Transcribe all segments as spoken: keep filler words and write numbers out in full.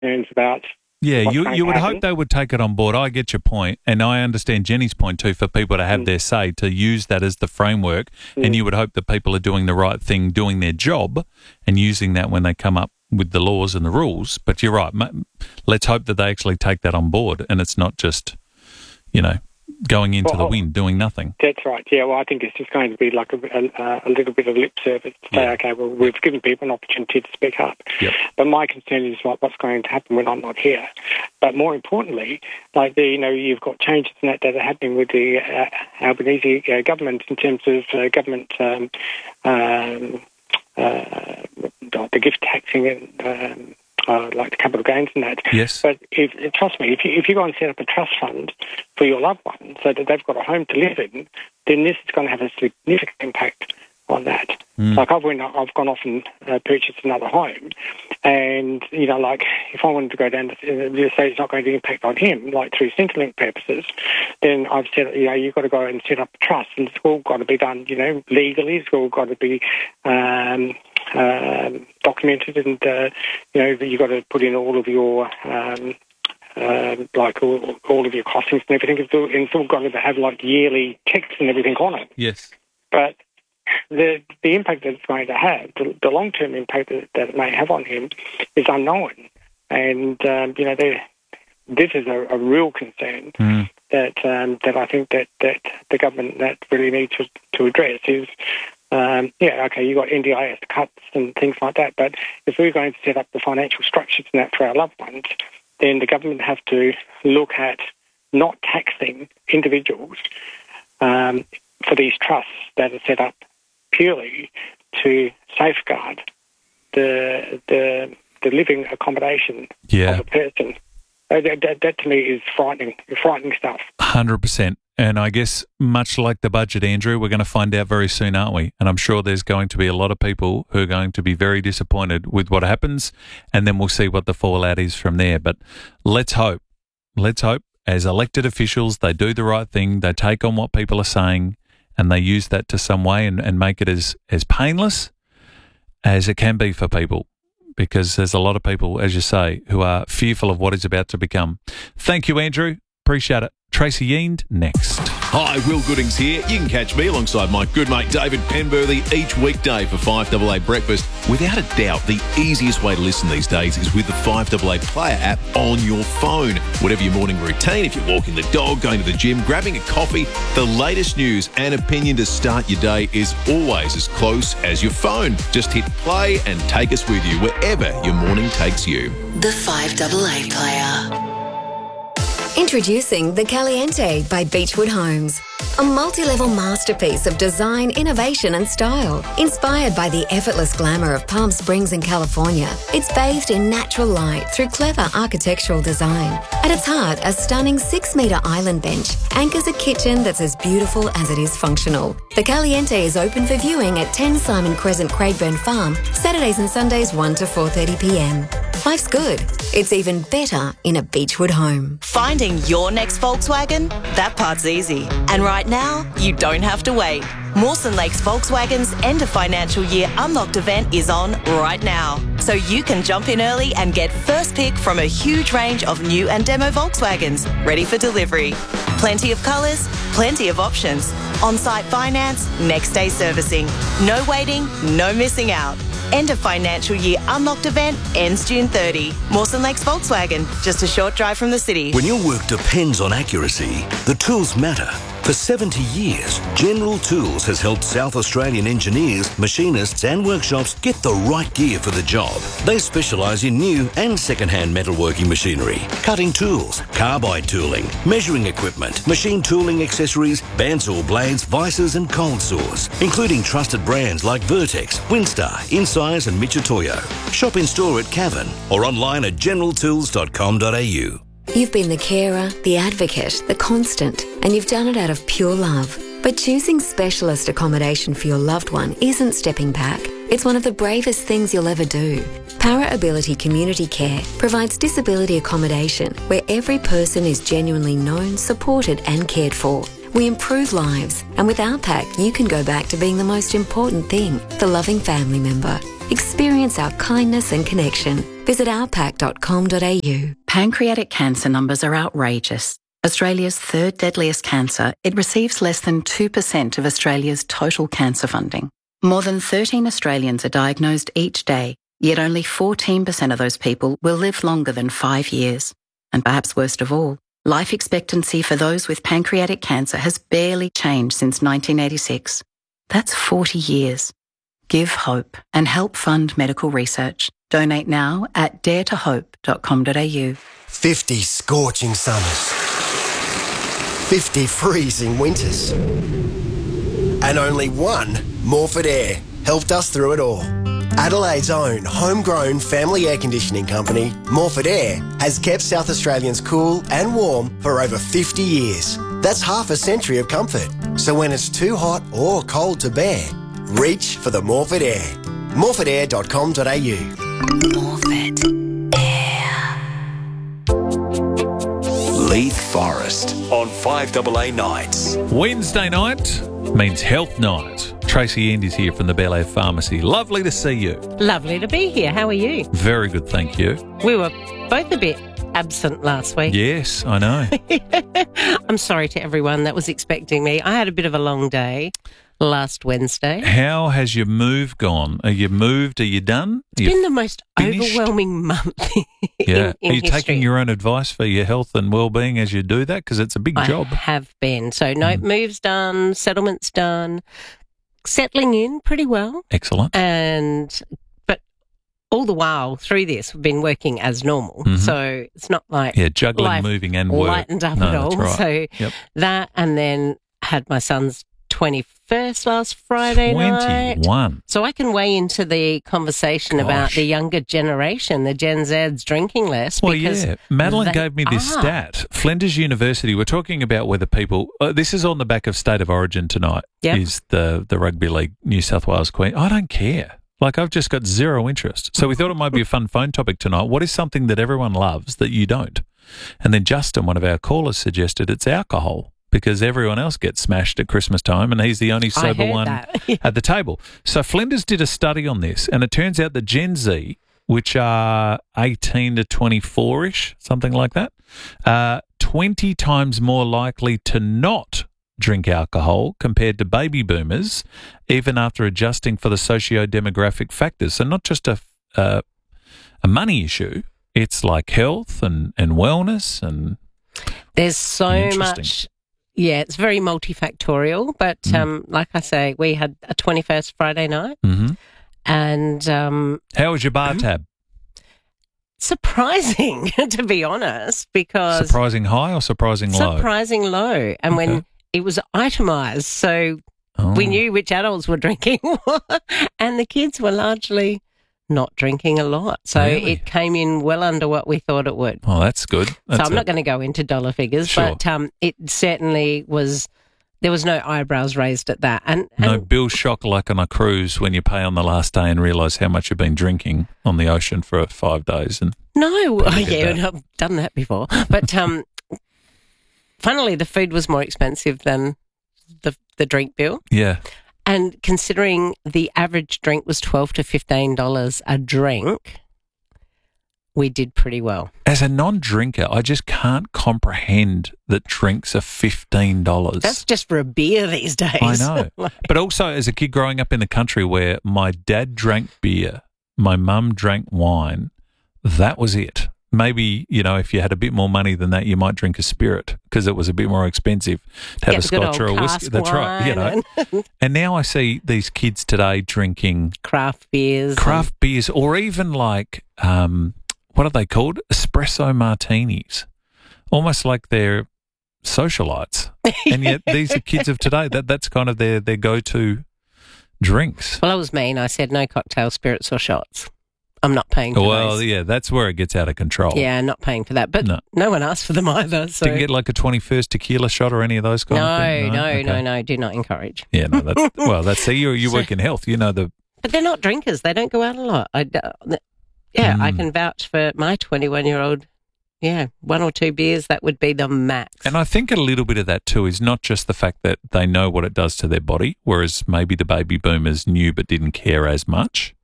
concerns about. Yeah, what's you going you to would happen. hope they would take it on board. I get your point, and I understand Jenny's point too, for people to have Mm. their say, to use that as the framework, Mm. and you would hope that people are doing the right thing, doing their job, and using that when they come up with the laws and the rules. But you're right. ma- Let's hope that they actually take that on board, and it's not just, you know, going into the Well, wind, doing nothing. That's right. Yeah, well, I think it's just going to be like a, a, a little bit of lip service to say, Yeah. okay, well, we've given people an opportunity to speak up. Yep. But my concern is what, what's going to happen when I'm not here. But more importantly, like the, you know, you've got changes in that that are happening with the uh, Albanese uh, government in terms of uh, government um, um, uh, the gift taxing and um, uh, like the capital gains and that. Yes. But if, trust me, if you, if you go and set up a trust fund for your loved one so that they've got a home to live in, then this is going to have a significant impact on that. Mm. Like I've, went, I've gone off and uh, purchased another home, and, you know, like if I wanted to go down to uh, say it's not going to impact on him, like through Centrelink purposes, then I've said, you know, you've got to go and set up a trust, and it's all got to be done, you know, legally. It's all got to be um, um, documented, and, uh, you know, you've got to put in all of your... Um, Um, like all, all of your costings and everything. It's all, it's all got to have like yearly checks and everything on it. Yes. But the the impact that it's going to have, the, the long term impact that, that it may have on him, is unknown. And um, you know, this is a, a real concern Mm. that um, that I think that, that the government that really needs to, to address is. Um, yeah, okay, you've got N D I S cuts and things like that, but if we're going to set up the financial structures and that for our loved ones, then the government have to look at not taxing individuals um, for these trusts that are set up purely to safeguard the the, the living accommodation Yeah. of a person. Uh, That, that, that to me is frightening, frightening stuff. one hundred percent. And I guess much like the budget, Andrew, we're going to find out very soon, aren't we? And I'm sure there's going to be a lot of people who are going to be very disappointed with what happens, and then we'll see what the fallout is from there. But let's hope, let's hope as elected officials, they do the right thing, they take on what people are saying, and they use that to some way and, and make it as, as painless as it can be for people. Because there's a lot of people, as you say, who are fearful of what is about to become. Thank you, Andrew. Appreciate it. Tracy Yeend, next. Hi, Will Goodings here. You can catch me alongside my good mate David Penberthy each weekday for five A A Breakfast. Without a doubt, the easiest way to listen these days is with the five A A Player app on your phone. Whatever your morning routine, if you're walking the dog, going to the gym, grabbing a coffee, the latest news and opinion to start your day is always as close as your phone. Just hit play and take us with you wherever your morning takes you. The five A A Player. Introducing the Caliente by Beechwood Homes. A multi-level masterpiece of design, innovation and style. Inspired by the effortless glamour of Palm Springs in California, it's bathed in natural light through clever architectural design. At its heart, a stunning six-metre island bench anchors a kitchen that's as beautiful as it is functional. The Caliente is open for viewing at ten Simon Crescent, Craigburn Farm, Saturdays and Sundays one to four thirty p m. Life's good. It's even better in a Beechwood home. Finding your next Volkswagen? That part's easy. And right now, you don't have to wait. Mawson Lakes Volkswagen's end of financial year unlocked event is on right now. So you can jump in early and get first pick from a huge range of new and demo Volkswagens ready for delivery. Plenty of colours, plenty of options. On-site finance, next day servicing. No waiting, no missing out. End of financial year unlocked event ends June thirtieth. Mawson Lakes Volkswagen, just a short drive from the city. When your work depends on accuracy, the tools matter. For seventy years, General Tools has helped South Australian engineers, machinists and workshops get the right gear for the job. They specialise in new and second-hand metalworking machinery, cutting tools, carbide tooling, measuring equipment, machine tooling accessories, bandsaw blades, vices and cold saws, including trusted brands like Vertex, Winstar, Incise and Michitoyo. Shop in store at Cavan or online at general tools dot com dot a u. You've been the carer, the advocate, the constant, and you've done it out of pure love. But choosing specialist accommodation for your loved one isn't stepping back. It's one of the bravest things you'll ever do. Para Ability Community Care provides disability accommodation where every person is genuinely known, supported and cared for. We improve lives, and with our pack, you can go back to being the most important thing, the loving family member. Experience our kindness and connection. Visit our pack dot com dot a u. Pancreatic cancer numbers are outrageous. Australia's third deadliest cancer, it receives less than two percent of Australia's total cancer funding. More than thirteen Australians are diagnosed each day, yet only fourteen percent of those people will live longer than five years. And perhaps worst of all, life expectancy for those with pancreatic cancer has barely changed since nineteen eighty-six. That's forty years. Give hope and help fund medical research. Donate now at dare to hope dot com dot a u. fifty scorching summers. fifty freezing winters. And only one Morford Air helped us through it all. Adelaide's own homegrown family air conditioning company, Morford Air, has kept South Australians cool and warm for over fifty years. That's half a century of comfort. So when it's too hot or cold to bear, reach for the Morford Air. morford air dot com dot a u. Morford Air. Leith Forest on five A A Nights. Wednesday night means health night. Tracy Endy's here from the Bel Air Pharmacy. Lovely to see you. Lovely to be here. How are you? Very good, thank you. We were both a bit absent last week. Yes, I know. I'm sorry to everyone that was expecting me. I had a bit of a long day last Wednesday. How has your move gone? Are you moved? Are you done? It's been the most finished? overwhelming month in, yeah. in Are you history. taking your own advice for your health and well-being as you do that? Because it's a big I job. I have been. So, no, mm. move's done, settlement's done, settling in pretty well. Excellent. And but all the while through this, we've been working as normal. Mm-hmm. So it's not like yeah, juggling, life moving and work. lightened up no, at all. That's right. So yep. that, and then had my son's twenty-first last Friday night. twenty-one. So I can weigh into the conversation Gosh. about the younger generation, the Gen Zs drinking less. Well, because yeah. Madeline they gave me this are. stat. Flinders University, we're talking about whether people, uh, this is on the back of State of Origin tonight, yep. is the, the Rugby League New South Wales Queen. I don't care. Like, I've just got zero interest. So we thought it might be a fun phone topic tonight. What is something that everyone loves that you don't? And then Justin, one of our callers, suggested it's alcohol, because everyone else gets smashed at Christmas time and he's the only sober one at the table. So Flinders did a study on this, and it turns out that Gen Z, which are eighteen to twenty-four-ish, something like that, uh, twenty times more likely to not drink alcohol compared to baby boomers, even after adjusting for the socio-demographic factors. So not just a, uh, a money issue, it's like health and, and wellness. And there's so much... Yeah, it's very multifactorial, but mm. um, like I say, we had a twenty-first Friday night, mm-hmm. and um, how was your bar tab? Surprising, to be honest, because surprising high or surprising low? Surprising low, and okay. when it was itemised, so oh. we knew which adults were drinking, and the kids were largely not drinking a lot. So really? It came in well under what we thought it would. Oh, that's good. That's so I'm a... not going to go into dollar figures, sure. but um, it certainly was, there was no eyebrows raised at that. And, and no bill shock like on a cruise when you pay on the last day and realise how much you've been drinking on the ocean for five days. And No, oh, yeah, I've done that before. But um, funnily, the food was more expensive than the the drink bill. Yeah. And considering the average drink was twelve to fifteen dollars a drink, we did pretty well. As a non-drinker, I just can't comprehend that drinks are fifteen dollars. That's just for a beer these days. I know. like, but also as a kid growing up in the country where my dad drank beer, my mum drank wine, that was it. Maybe, you know, if you had a bit more money than that, you might drink a spirit because it was a bit more expensive to have Get a scotch or a whiskey. That's right. You know. And, and now I see these kids today drinking craft beers. Craft and... beers or even like, um, what are they called? Espresso martinis. Almost like they're socialites. And yet these are kids of today. That That's kind of their, their go-to drinks. Well, I was mean. I said no cocktail, spirits or shots. I'm not paying for well, those. yeah, that's where it gets out of control. Yeah, not paying for that. But no, no one asked for them either. So. Didn't get like a twenty-first tequila shot or any of those kind no, of things? No, no, okay. no, no, do not encourage. Yeah, no, that's, well, that's, see, you, you so, work in health, you know the... But they're not drinkers. They don't go out a lot. I, yeah, mm. I can vouch for my twenty-one-year-old. Yeah, one or two beers, that would be the max. And I think a little bit of that too is not just the fact that they know what it does to their body, whereas maybe the baby boomers knew but didn't care as much.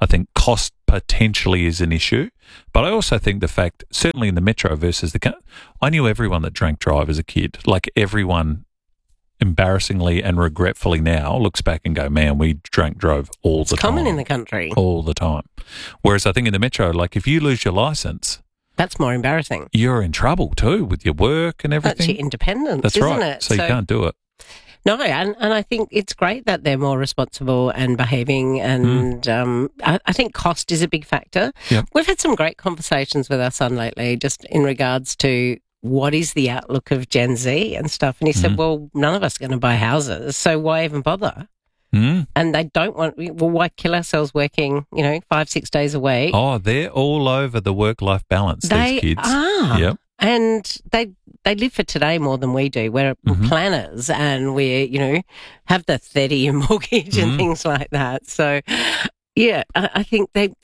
I think cost potentially is an issue, but I also think the fact, certainly in the metro versus the, I knew everyone that drank drive as a kid. Like everyone, embarrassingly and regretfully now looks back and go, man, we drank drove all the It's time. common in the country. All the time. Whereas I think in the metro, like if you lose your license, that's more embarrassing. You're in trouble too with your work and everything. That's your independence, That's isn't right. it? So, so you can't do it. No, and, and I think it's great that they're more responsible and behaving, and mm. um, I, I think cost is a big factor. Yep. We've had some great conversations with our son lately just in regards to what is the outlook of Gen Z and stuff. And he mm. said, well, none of us are going to buy houses, so why even bother? Mm. And they don't want, well, why kill ourselves working, you know, five, six days a week? Oh, they're all over the work-life balance, they these kids. are. Yep. And they they live for today more than we do. We're mm-hmm. planners and we, you know, have the thirty-year mortgage and mm. things like that. So, yeah, I, I think they,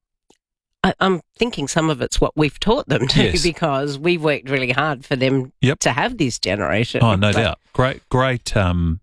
I, I'm thinking some of it's what we've taught them too, yes. because we've worked really hard for them yep. to have this generation. Oh, no but, doubt. Great, great, um,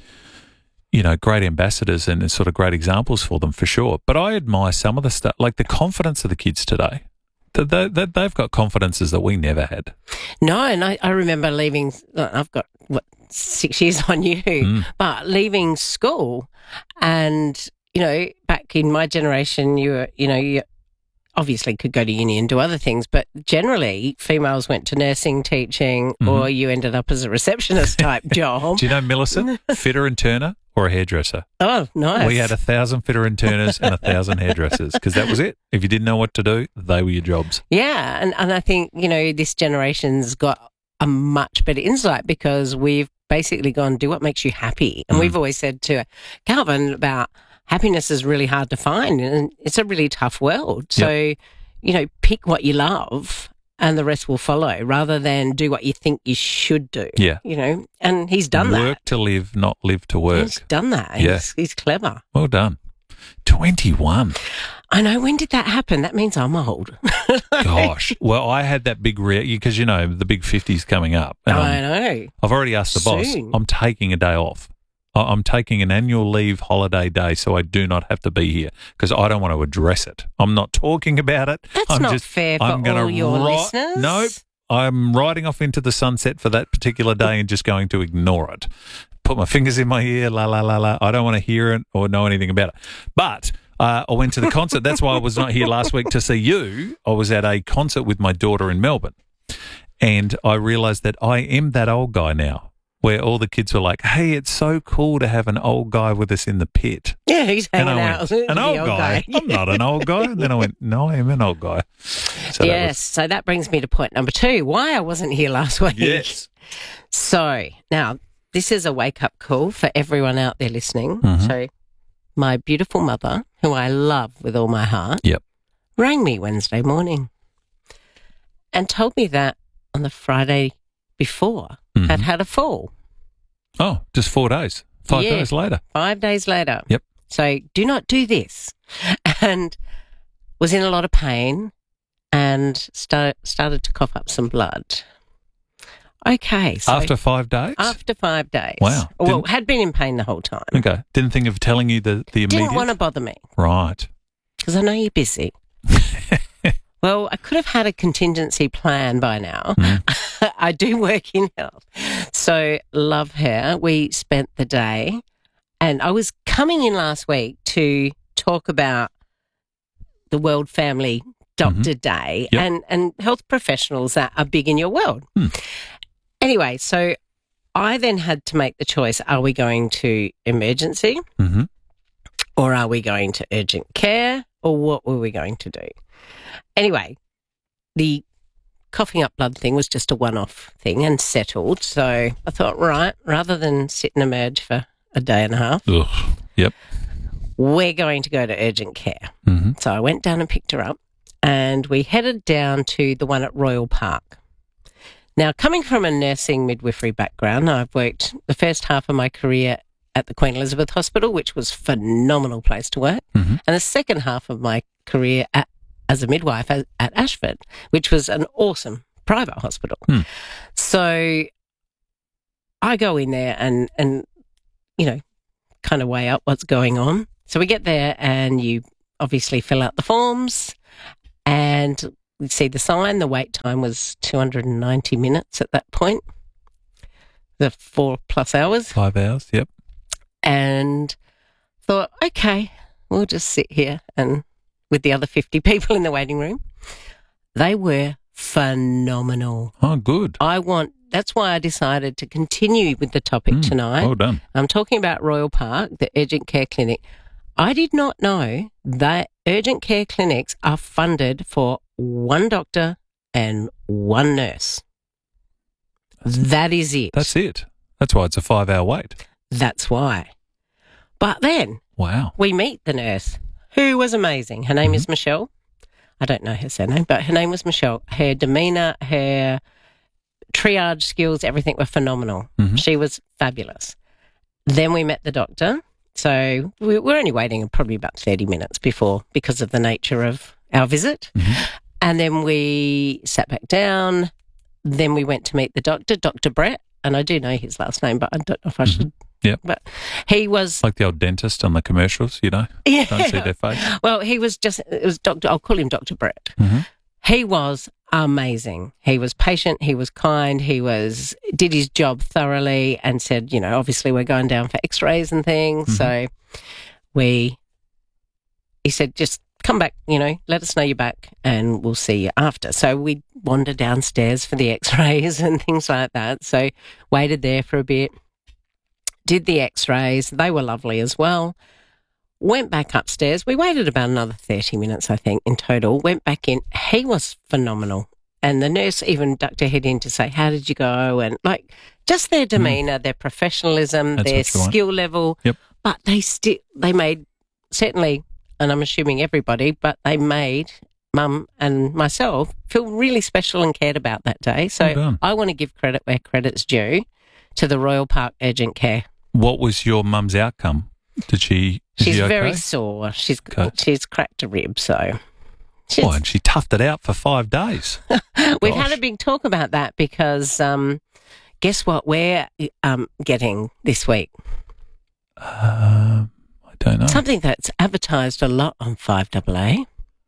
you know, great ambassadors and sort of great examples for them for sure. But I admire some of the stuff, like the confidence of the kids today. They, they, they've got confidences that we never had. No, and I, I remember leaving, I've got, what, six years on you, mm. but leaving school and, you know, back in my generation, you were, you know, you obviously could go to uni and do other things, but generally females went to nursing, teaching, mm-hmm. or you ended up as a receptionist type job. Do you know Millicent, fitter and turner or a hairdresser? Oh, nice. We had a thousand fitter and turners and a thousand hairdressers because that was it. If you didn't know what to do, they were your jobs. Yeah, and, and I think, you know, this generation's got a much better insight because we've basically gone, do what makes you happy. And mm. we've always said to Calvin about happiness is really hard to find and it's a really tough world. So, yep. you know, pick what you love and the rest will follow rather than do what you think you should do. Yeah. You know, and he's done work that. Work to live, not live to work. He's done that. Yeah. He's, he's clever. Well done. twenty-one. I know. When did that happen? That means I'm old. Gosh. Well, I had that big re- because, you know, the big fifties coming up. And I I'm, know. I've already asked the Soon. boss. I'm taking a day off. I'm taking an annual leave holiday day so I do not have to be here because I don't want to address it. I'm not talking about it. That's I'm not just, fair for I'm all your ri- listeners. Nope. I'm riding off into the sunset for that particular day and just going to ignore it. Put my fingers in my ear, la, la, la, la. I don't want to hear it or know anything about it. But uh, I went to the concert. That's why I was not here last week to see you. I was at a concert with my daughter in Melbourne and I realised that I am that old guy now. Where all the kids were like, hey, it's so cool to have an old guy with us in the pit. Yeah, he's hanging out. Went, an old, old guy? guy. I'm not an old guy. And then I went, no, I am an old guy. So yes, that was... so that brings me to point number two, why I wasn't here last week. Yes. So now this is a wake-up call for everyone out there listening. Mm-hmm. So my beautiful mother, who I love with all my heart, yep. rang me Wednesday morning and told me that on the Friday before mm-hmm. I'd had a fall. Oh, just four days. Five yeah, days later. Five days later. Yep. So do not do this. And was in a lot of pain and start, started to cough up some blood. Okay. So after five days? After five days. Wow. Well, Didn't... had been in pain the whole time. Okay. Didn't think of telling you the, the immediate? Didn't want to bother me. Right. Because I know you're busy. Well, I could have had a contingency plan by now. Mm. I do work in health. So love her. We spent the day and I was coming in last week to talk about the World Family Doctor mm-hmm. Day yep. and, and health professionals that are big in your world. Mm. Anyway, so I then had to make the choice, are we going to emergency mm-hmm. or are we going to urgent care or what were we going to do? Anyway, the coughing up blood thing was just a one-off thing and settled. So I thought, right, rather than sit and emerge for a day and a half, Ugh. Yep, we're going to go to urgent care. Mm-hmm. So I went down and picked her up and we headed down to the one at Royal Park. Now, coming from a nursing midwifery background, I've worked the first half of my career at the Queen Elizabeth Hospital, which was a phenomenal place to work, mm-hmm. and the second half of my career at as a midwife at Ashford, which was an awesome private hospital. Hmm. So I go in there and, and, you know, kind of weigh up what's going on. So we get there and you obviously fill out the forms, and we see the sign. The wait time was two hundred ninety minutes at that point, the four plus hours. Five hours, yep. And thought, okay, we'll just sit here and with the other fifty people in the waiting room. They were phenomenal. Oh, good. I want, that's why I decided to continue with the topic Mm, tonight. well done. I'm talking about Royal Park, the urgent care clinic. I did not know that urgent care clinics are funded for one doctor and one nurse. That is it. That's it. That's why it's a five-hour wait. That's why. But then Wow. we meet the nurse, who was amazing. Her name Mm-hmm. is Michelle. I don't know her surname, but her name was Michelle. Her demeanour, her triage skills, everything were phenomenal. Mhm. She was fabulous. Then we met the doctor. So we were only waiting probably about thirty minutes before, because of the nature of our visit. Mm-hmm. And then we sat back down. Then we went to meet the doctor, Doctor Brett. And I do know his last name, but I don't know if I should. Yep. But he was... Like the old dentist on the commercials, you know? Yeah. Don't see their face. Well, he was just, it was Doctor, I'll call him Doctor Brett. Mm-hmm. He was amazing. He was patient. He was kind. He was, did his job thoroughly and said, you know, obviously we're going down for x-rays and things. Mm-hmm. So we, he said, just come back, you know, let us know you're back and we'll see you after. So we wandered downstairs for the x-rays and things like that. So waited there for a bit. Did the x-rays. They were lovely as well. Went back upstairs. We waited about another thirty minutes, I think, in total. Went back in. He was phenomenal. And the nurse even ducked her head in to say, how did you go? And, like, just their demeanour, mm. their professionalism, That's their skill want. level. Yep. But they still, they made, certainly, and I'm assuming everybody, but they made Mum and myself feel really special and cared about that day. So Well I want to give credit where credit's due to the Royal Park Urgent Care. What was your mum's outcome? Did she? Is She's she okay? very sore. She's Okay. she's cracked a rib, so she's, Oh, and she toughed it out for five days. we've Gosh. had a big talk about that because um, guess what we're um, getting this week? Um, I don't know. Something that's advertised a lot on five A A.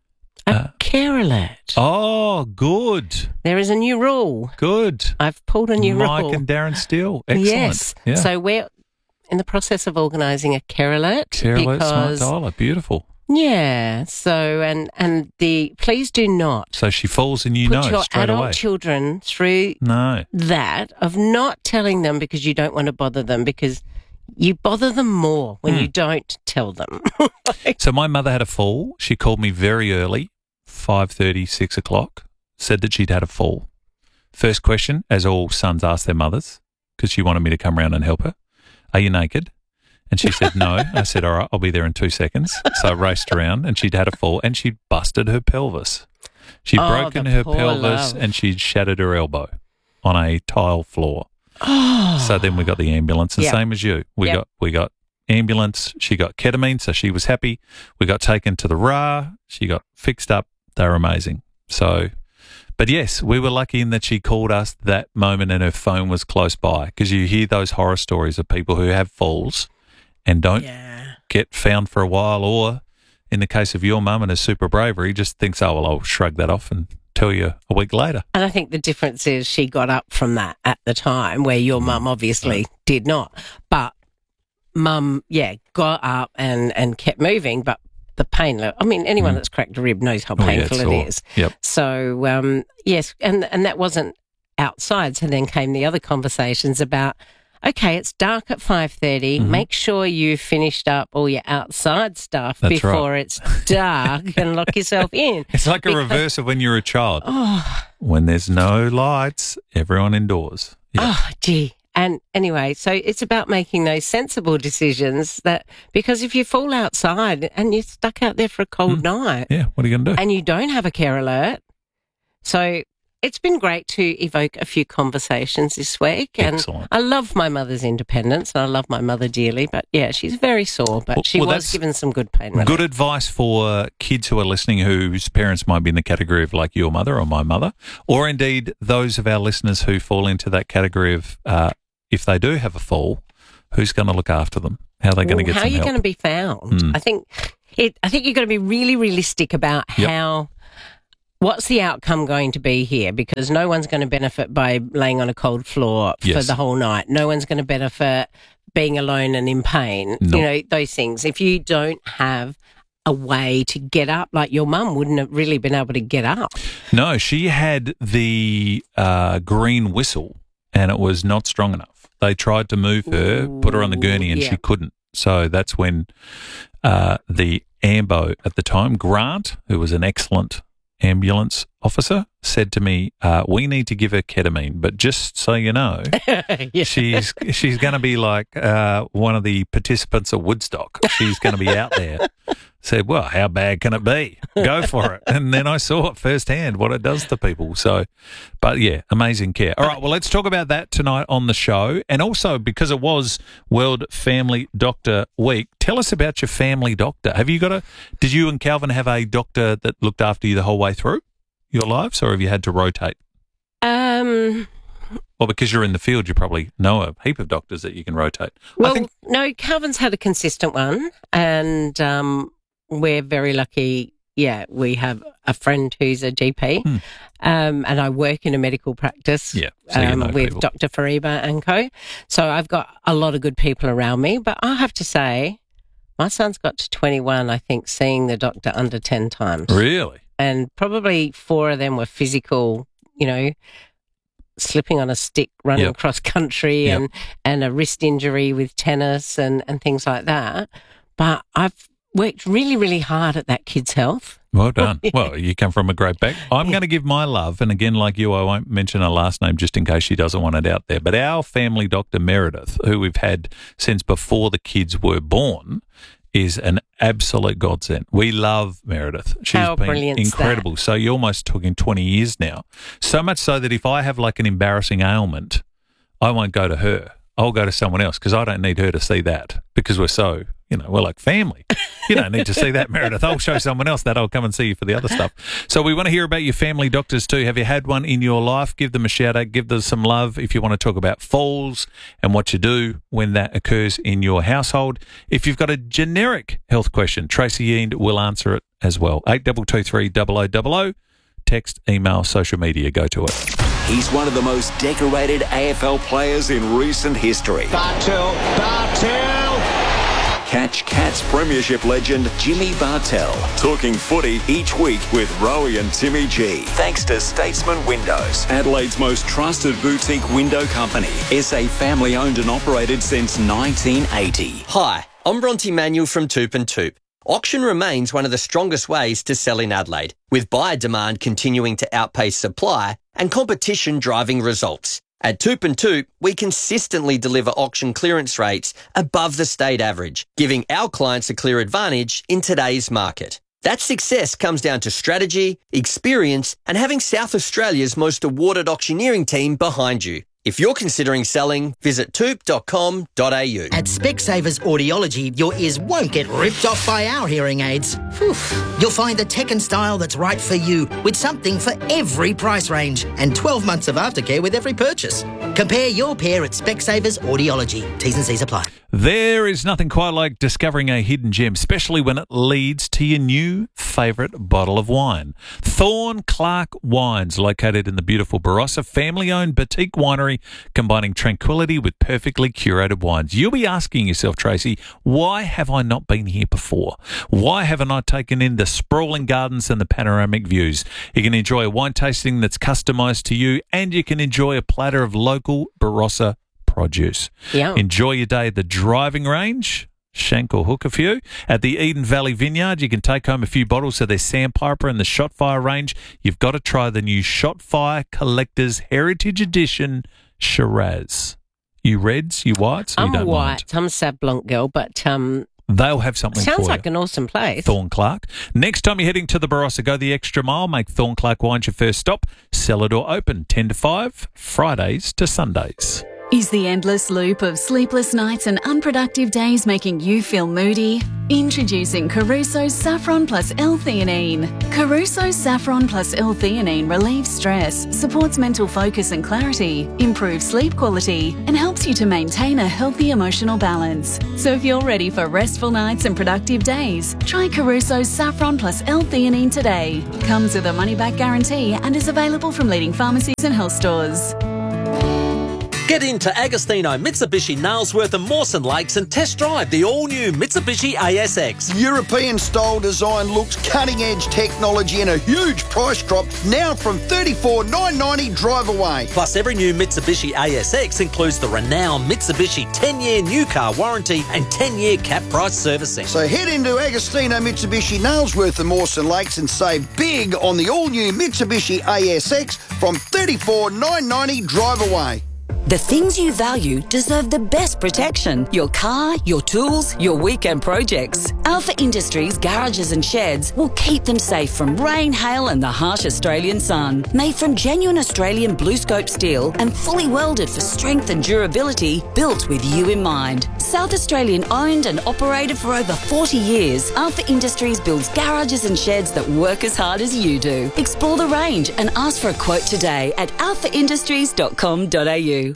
A Uh, care alert. Oh, good, There is a new rule. good. I've pulled a new Mike rule. and Darren Steele. Excellent. Yes. Yeah. So we're in the process of organising a care alert. Care alert, smart because, dialer, beautiful. yeah. So and and the please do not So she falls and you put know your straight adult away. children through No. that of not telling them because you don't want to bother them, because you bother them more when Mm. you don't tell them. So my mother had a fall. She called me very early, five thirty, six o'clock, said that she'd had a fall. First question, as all sons ask their mothers, because she wanted me to come round and help her, are you naked? And she said no. I said, all right, I'll be there in two seconds. So I raced around and she'd had a fall and she'd busted her pelvis. She'd Oh, broken the her poor pelvis love. and she'd shattered her elbow on a tile floor. Oh. So then we got the ambulance, the Yep. same as you. We Yep. got we got ambulance. She got ketamine, so she was happy. We got taken to the R A R. She got fixed up. They were amazing. So, but yes, we were lucky in that she called us that moment and her phone was close by, because you hear those horror stories of people who have falls and don't Yeah. get found for a while, or in the case of your mum and her super bravery, just thinks, oh, well, I'll shrug that off and tell you a week later. And I think the difference is she got up from that at the time, where your mum obviously did not. But mum, yeah, got up and, and kept moving, but the pain, I mean, anyone Mm. that's cracked a rib knows how Oh, yeah, painful it's it sore. is. Yep. So, um, yes, and, and that wasn't outside. So then came the other conversations about, okay, it's dark at five thirty. Mhm. Make sure you finished up all your outside stuff That's before right. it's dark and lock yourself in. It's like a Because- reverse of when you're a child. Oh, When there's no lights, everyone indoors. Yeah. Oh, gee. And anyway, so it's about making those sensible decisions, that because if you fall outside and you're stuck out there for a cold Mm. night Yeah, what are you going to do? and you don't have a care alert. So it's been great to evoke a few conversations this week. And Excellent. I love my mother's independence and I love my mother dearly. But yeah, she's very sore, but Well- she well, was that's given some good pain relief. Good advice for kids who are listening whose parents might be in the category of like your mother or my mother, or indeed those of our listeners who fall into that category of uh, if they do have a fall, who's going to look after them? How are they going to Well, get how some are you help? going to be found? Mm. I think It, I think you've got to be really realistic about Yep. how, what's the outcome going to be here? Because no one's going to benefit by laying on a cold floor for Yes. the whole night. No one's going to benefit being alone and in pain. No. You know, those things. If you don't have a way to get up, like your mum wouldn't have really been able to get up. No, she had the uh, green whistle and it was not strong enough. They tried to move her, put her on the gurney, and yeah. she couldn't. So that's when uh, the AMBO at the time, Grant, who was an excellent ambulance officer, said to me, uh, we need to give her ketamine, but just so you know, Yeah. she's she's going to be like uh, one of the participants of Woodstock. She's going to be out there. Said, well, how bad can it be? Go for it. And then I saw it firsthand what it does to people. So, but yeah, amazing care. All right, well, let's talk about that tonight on the show. And also, because it was World Family Doctor Week, tell us about your family doctor. Have you got a, did you and Calvin have a doctor that looked after you the whole way through your lives, or have you had to rotate? Um, Well, because you're in the field, you probably know a heap of doctors that you can rotate. well, I think, no, Calvin's had a consistent one, and um, we're very lucky. Yeah, we have a friend who's a G P, Hmm. um, and I work in a medical practice Yeah, so you um, know with people. Doctor Fariba and co. So I've got a lot of good people around me, but I have to say, my son's got to twenty-one, I think, seeing the doctor under ten times. really? And probably four of them were physical, you know, slipping on a stick, running Yep. across country, Yep. and, and a wrist injury with tennis and, and things like that. But I've worked really, really hard at that kid's health. Well done. Well, you come from a great back. I'm going to give my love, and again, like you, I won't mention her last name just in case she doesn't want it out there. But our family doctor, Meredith, who we've had since before the kids were born, is an absolute godsend. We love Meredith. She's How been brilliant's incredible. So you're almost talking twenty years now. So much so that if I have like an embarrassing ailment, I won't go to her. I'll go to someone else because I don't need her to see that because we're so, you know, we're like family. You don't need to see that, Meredith. I'll show someone else that. I'll come and see you for the other stuff. So we want to hear about your family doctors too. Have you had one in your life? Give them a shout out. Give them some love if you want to talk about falls and what you do when that occurs in your household. If you've got a generic health question, Tracy Eend will answer it as well. eight two two three double oh double oh. Text, email, social media. Go to it. He's one of the most decorated A F L players in recent history. Bartel, Bartel! Catch Cats Premiership legend Jimmy Bartel. Talking footy each week with Rowie and Timmy G. Thanks to Statesman Windows, Adelaide's most trusted boutique window company. S A family owned and operated since nineteen eighty. Hi, I'm Bronte Manuel from Toop and Toop. Auction remains one of the strongest ways to sell in Adelaide, with buyer demand continuing to outpace supply and competition driving results. At Toop and Toop, we consistently deliver auction clearance rates above the state average, giving our clients a clear advantage in today's market. That success comes down to strategy, experience, and having South Australia's most awarded auctioneering team behind you. If you're considering selling, visit toop dot com dot a u. At Specsavers Audiology, your ears won't get ripped off by our hearing aids. Whew. You'll find the tech and style that's right for you, with something for every price range and twelve months of aftercare with every purchase. Compare your pair at Specsavers Audiology. T's and C's apply. There is nothing quite like discovering a hidden gem, especially when it leads to your new favourite bottle of wine. Thorn Clark Wines, located in the beautiful Barossa, family-owned boutique winery, combining tranquility with perfectly curated wines. You'll be asking yourself, Tracy, why have I not been here before? Why haven't I taken in the sprawling gardens and the panoramic views? You can enjoy a wine tasting that's customised to you, and you can enjoy a platter of local Barossa produce. Yeah. Enjoy your day at the driving range. Shank or hook a few. At the Eden Valley Vineyard, you can take home a few bottles of their Sandpiper and the Shotfire range. You've got to try the new Shotfire Collector's Heritage Edition Shiraz. You reds, you whites, I'm you don't white. mind. I'm a Sauv Blanc girl, but um, They'll have something for you. sounds like an awesome place. Thorn Clark. Next time you're heading to the Barossa, go the extra mile. Make Thorn Clark Wines your first stop. Cellar door open ten to five, Fridays to Sundays. Is the endless loop of sleepless nights and unproductive days making you feel moody? Introducing Caruso's Saffron Plus L-theanine. Caruso's Saffron Plus L-theanine relieves stress, supports mental focus and clarity, improves sleep quality, and helps you to maintain a healthy emotional balance. So if you're ready for restful nights and productive days, try Caruso's Saffron Plus L-theanine today. Comes with a money-back guarantee and is available from leading pharmacies and health stores. Get into Agostino Mitsubishi Nailsworth and Mawson Lakes and test drive the all-new Mitsubishi A S X. European-style design looks, cutting-edge technology and a huge price drop now from thirty-four thousand nine hundred ninety dollars drive away. Plus, every new Mitsubishi A S X includes the renowned Mitsubishi ten-year new car warranty and ten-year cap price servicing. So head into Agostino Mitsubishi Nailsworth and Mawson Lakes and save big on the all-new Mitsubishi A S X from thirty-four thousand nine hundred ninety dollars drive away. The things you value deserve the best protection. Your car, your tools, your weekend projects. Alpha Industries garages and sheds will keep them safe from rain, hail and the harsh Australian sun. Made from genuine Australian blue scope steel and fully welded for strength and durability, built with you in mind. South Australian owned and operated for over forty years, Alpha Industries builds garages and sheds that work as hard as you do. Explore the range and ask for a quote today at alpha industries dot com dot a u.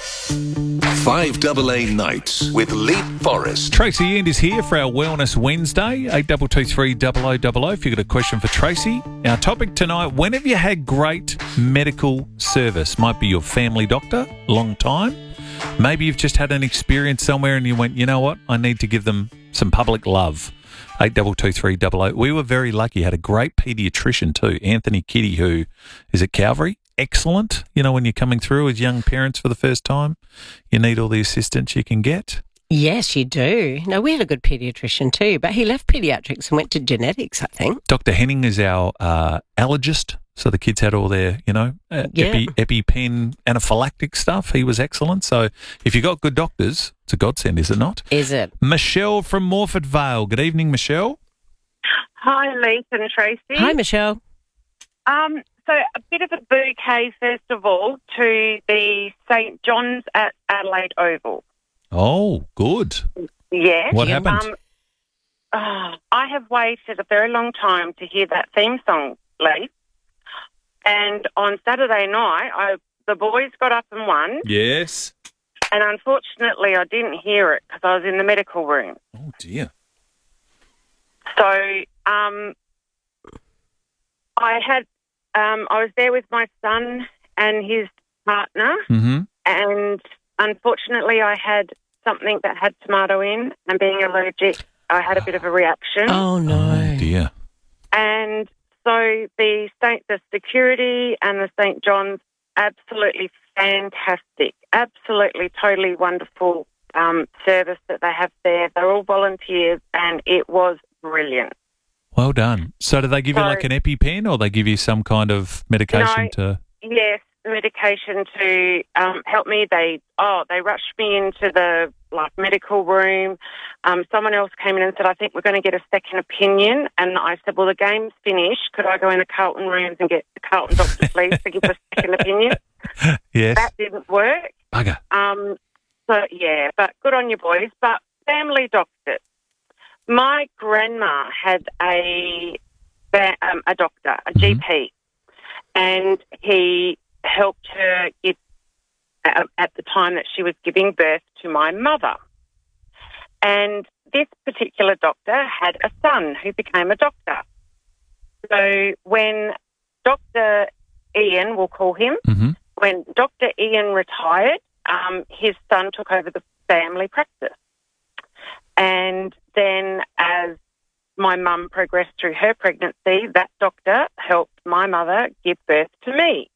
five A A Nights with Leap Forest. Tracy End is here for our Wellness Wednesday, eight two two three double oh double oh if you've got a question for Tracy. Our topic tonight, when have you had great medical service? Might be your family doctor, long time. Maybe you've just had an experience somewhere and you went, you know what, I need to give them some public love. eight two two three double oh. We were very lucky, had a great paediatrician too, Anthony Kitty, who is at Calvary. Excellent. You know, when you're coming through as young parents for the first time, you need all the assistance you can get. Yes, you do. No, we had a good paediatrician too, but he left paediatrics and went to genetics, I think. Doctor Henning is our uh, allergist, so the kids had all their, you know, uh, Yeah. epi, EpiPen anaphylactic stuff. He was excellent. So if you've got good doctors, it's a godsend, is it not? Is it? Michelle from Morford Vale. Good evening, Michelle. Hi, Leith and Tracy. Hi, Michelle. Um, so a bit of a bouquet, first of all, to the Saint John's at Adelaide Oval. Oh, good. Yes. What happened? Um, oh, I have waited a very long time to hear that theme song, Leith. And on Saturday night, I, the boys got up and won. Yes. And unfortunately, I didn't hear it because I was in the medical room. Oh, dear. So um, I had, um, I was there with my son and his partner, Mm-hmm. and unfortunately, I had something that had tomato in, and being allergic, I had a bit of a reaction. Oh, no. Oh, dear. And so the Saint, the security and the Saint John's, absolutely fantastic, absolutely totally wonderful um, service that they have there. They're all volunteers, and it was brilliant. Well done. So do they give you So- like an EpiPen, or they give you some kind of medication No. to... Yes, medication to um, help me. They oh, they rushed me into the like medical room. Um, someone else came in and said, "I think we're going to get a second opinion." And I said, "Well, the game's finished. Could I go in the Carlton rooms and get the Carlton doctor, please, to give a second opinion?" Yes. That didn't work. Bugger. Um, so yeah, but good on you, boys. But family doctors. My grandma had a um, a doctor, a G P. And he helped her give, uh, at the time that she was giving birth to my mother. And this particular doctor had a son who became a doctor. So when Doctor Ian, we'll call him, Mm-hmm. when Doctor Ian retired, um, his son took over the family practice. And then as my mum progressed through her pregnancy, that doctor helped my mother give birth to me.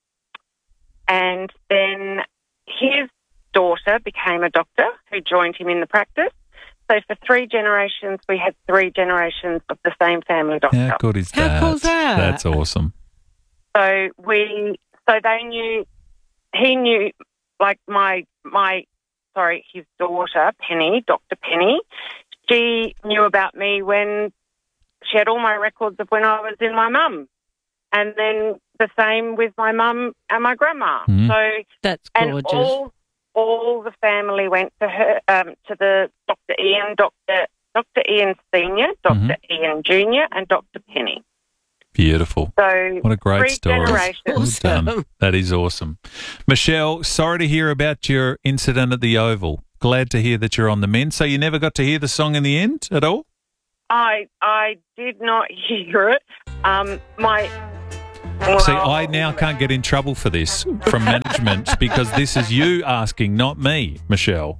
And then his daughter became a doctor who joined him in the practice. So for three generations, we had three generations of the same family doctor. How good is How that? cool's that? That's awesome. So we, so they knew, he knew, like my, my, sorry, his daughter, Penny, Doctor Penny, she knew about me when she had all my records of when I was in my mum. And then the same with my mum and my grandma. Mm. So That's and gorgeous. all all the family went to her, um, to the Doctor Ian, Doctor Doctor Ian Senior, Doctor Mm-hmm. Ian Junior, and Doctor Penny. Beautiful. So What a great three story. generations. Well done. That is awesome. Michelle, sorry to hear about your incident at the Oval. Glad to hear that you're on the mend. So you never got to hear the song in the end at all? I I did not hear it. Um, my well, See, I now can't get in trouble for this from management because this is you asking, not me, Michelle.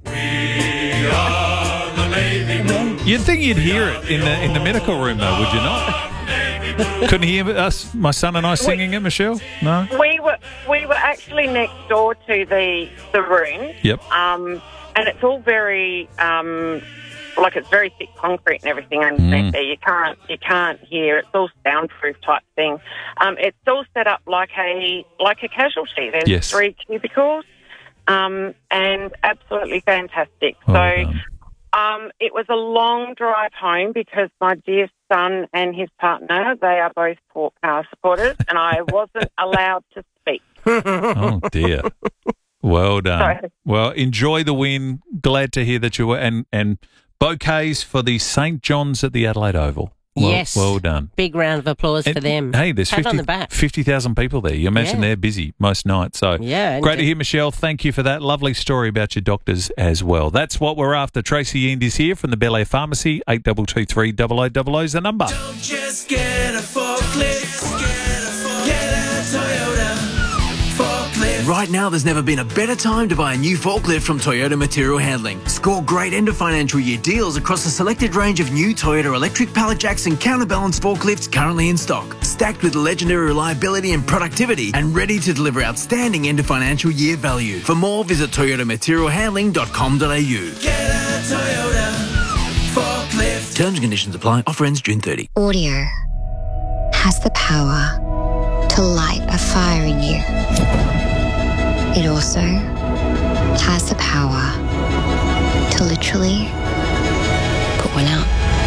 You'd think you'd hear it in the in the medical room, though, would you not? Couldn't hear us, my son and I, singing it, Michelle? No? we were we were actually next door to the the room. Yep. Um, and it's all very um, like it's very thick concrete and everything underneath Mm. there. You can't you can't hear. It's all soundproof type thing. Um, it's all set up like a like a casualty. There's Yes. three cubicles, um, and absolutely fantastic. Well so. done. Um, it was a long drive home because my dear son and his partner, they are both Port Power supporters, and I wasn't allowed to speak. Oh, dear. Well done. Sorry. Well, enjoy the win. Glad to hear that you were. And, and bouquets for the Saint John's at the Adelaide Oval. Well, Yes. Well done. Big round of applause for And, them. Hey, there's Pat fifty on the back. fifty thousand people there. You imagine Yeah. they're busy most nights. So Yeah, and great to it- hear, Michelle. Thank you for that lovely story about your doctors as well. That's what we're after. Tracy End is here from the Bel Air Pharmacy. eight two two three, double oh double oh is the number. Just get a forklift. Get a Toyota forklift. Right now, there's never been a better time to buy a new forklift from Toyota Material Handling. Score great end of financial year deals across a selected range of new Toyota electric pallet jacks and counterbalance forklifts currently in stock. Stacked with legendary reliability and productivity and ready to deliver outstanding end of financial year value. For more, visit toyota material handling dot com dot a u. Get a Toyota forklift. Terms and conditions apply. Offer ends June thirtieth. Audio has the power to light a fire in you. It also has the power to literally put one out.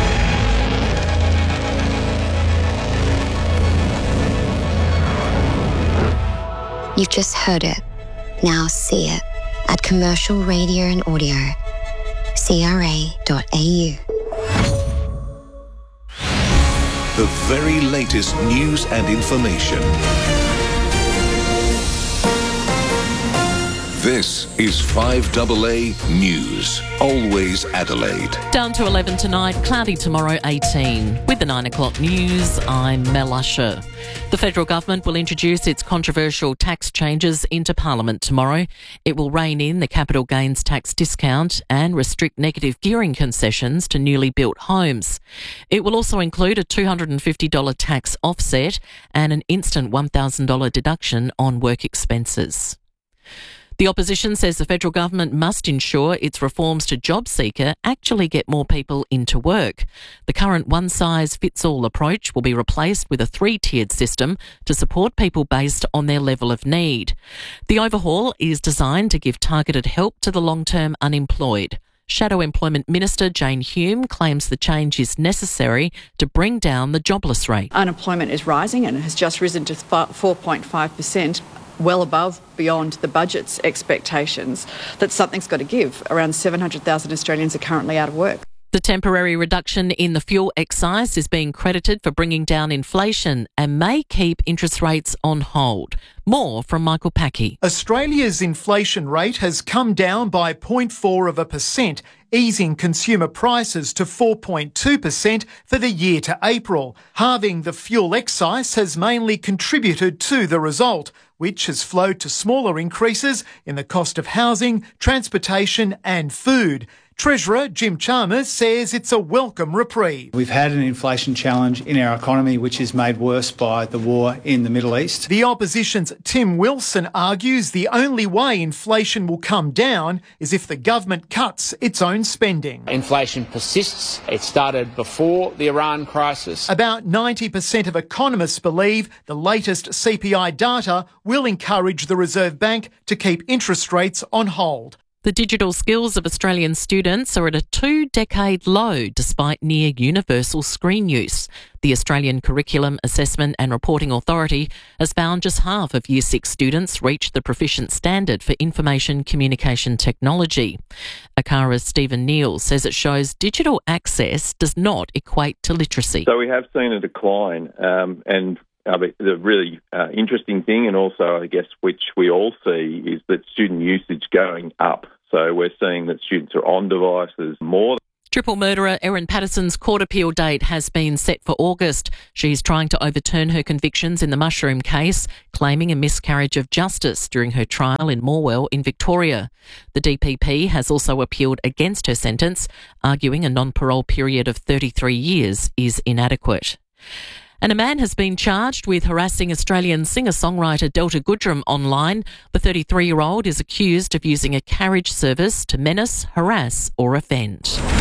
You've just heard it. Now see it at Commercial Radio and Audio, c r a dot a u. The very latest news and information. This is five A A News. Always Adelaide. Down to eleven tonight, cloudy tomorrow eighteen. With the nine o'clock news, I'm Mel Usher. The federal government will introduce its controversial tax changes into Parliament tomorrow. It will rein in the capital gains tax discount and restrict negative gearing concessions to newly built homes. It will also include a two hundred fifty dollars tax offset and an instant one thousand dollars deduction on work expenses. The opposition says the federal government must ensure its reforms to JobSeeker actually get more people into work. The current one-size-fits-all approach will be replaced with a three-tiered system to support people based on their level of need. The overhaul is designed to give targeted help to the long-term unemployed. Shadow Employment Minister Jane Hume claims the change is necessary to bring down the jobless rate. Unemployment is rising and has just risen to four point five percent. Well above, beyond the budget's expectations, that something's got to give. Around seven hundred thousand Australians are currently out of work. The temporary reduction in the fuel excise is being credited for bringing down inflation and may keep interest rates on hold. More from Michael Packey. Australia's inflation rate has come down by zero point four of a percent, easing consumer prices to four point two percent for the year to April. Halving the fuel excise has mainly contributed to the result, which has flowed to smaller increases in the cost of housing, transportation and food. Treasurer Jim Chalmers says it's a welcome reprieve. We've had an inflation challenge in our economy which is made worse by the war in the Middle East. The opposition's Tim Wilson argues the only way inflation will come down is if the government cuts its own spending. Inflation persists. It started before the Iran crisis. About ninety percent of economists believe the latest C P I data will encourage the Reserve Bank to keep interest rates on hold. The digital skills of Australian students are at a two-decade low despite near universal screen use. The Australian Curriculum Assessment and Reporting Authority has found just half of Year six students reach the proficient standard for information communication technology. ACARA's Stephen Neal says it shows digital access does not equate to literacy. So we have seen a decline, um, and Uh, the really uh, interesting thing, and also I guess which we all see, is that student usage going up. So we're seeing that students are on devices more. Triple murderer Erin Patterson's court appeal date has been set for August. She's trying to overturn her convictions in the mushroom case, claiming a miscarriage of justice during her trial in Morwell in Victoria. The D P P has also appealed against her sentence, arguing a non-parole period of thirty-three years is inadequate. And a man has been charged with harassing Australian singer-songwriter Delta Goodrem online. The thirty-three-year-old is accused of using a carriage service to menace, harass or offend.